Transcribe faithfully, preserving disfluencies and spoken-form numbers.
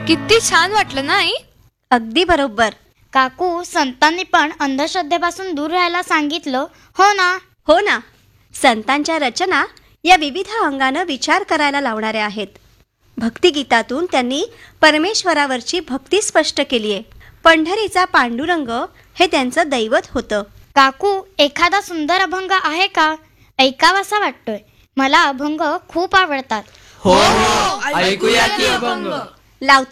किती छान वाटलं ना आई? अगदी बरोबर. काकू, संतांनी पण अंधश्रद्धेपासून दूर राहायला सांगितलं, हो ना? हो ना. संतांच्या रचना या विविध अंगानं विचार करायला लावणाऱ्या आहेत. भक्तिगीतातून त्यांनी परमेश्वरावरची भक्ती स्पष्ट केली आहे. पंढरीचा पांडुरंग हे त्यांचं दैवत होतं. काकू, एखादा सुंदर अभंग आहे का? ऐकावासा वाटतोय. मला अभंग खूप आवडतात. हो हो, ऐकूया की अभंग. लावते